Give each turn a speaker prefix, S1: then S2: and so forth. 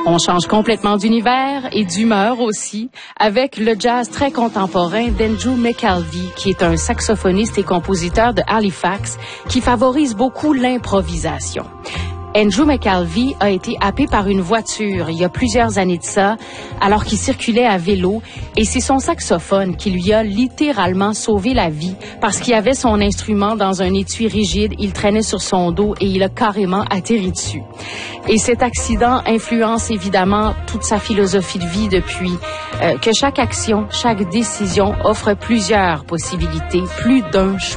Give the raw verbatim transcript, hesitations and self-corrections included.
S1: On change complètement d'univers et d'humeur aussi avec le jazz très contemporain d'Andrew McAlvey, qui est un saxophoniste et compositeur de Halifax qui favorise beaucoup l'improvisation. Andrew McAlvey a été happé par une voiture il y a plusieurs années de ça, alors qu'il circulait à vélo, et c'est son saxophone qui lui a littéralement sauvé la vie parce qu'il avait son instrument dans un étui rigide, il traînait sur son dos et il a carrément atterri dessus. Et cet accident influence évidemment toute sa philosophie de vie depuis, euh, que chaque action, chaque décision offre plusieurs possibilités, plus d'un choix.